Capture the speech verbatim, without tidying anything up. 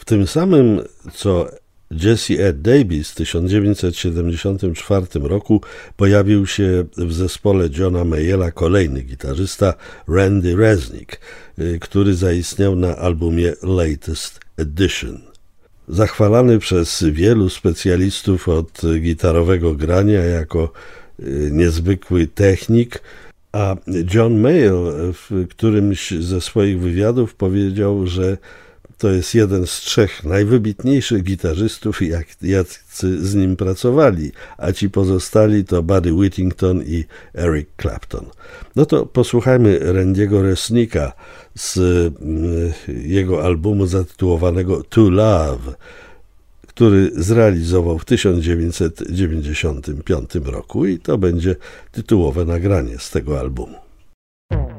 W tym samym, co Jesse Ed Davis w tysiąc dziewięćset siedemdziesiątym czwartym roku pojawił się w zespole Johna Mayalla kolejny gitarzysta Randy Resnick, który zaistniał na albumie Latest Edition. Zachwalany przez wielu specjalistów od gitarowego grania jako niezwykły technik, a John Mayall w którymś ze swoich wywiadów powiedział, że to jest jeden z trzech najwybitniejszych gitarzystów, jak, jacy z nim pracowali, a ci pozostali to Buddy Whittington i Eric Clapton. No to posłuchajmy Randy'ego Resnicka z jego albumu zatytułowanego To Love, który zrealizował w tysiąc dziewięćset dziewięćdziesiątym piątym roku i to będzie tytułowe nagranie z tego albumu.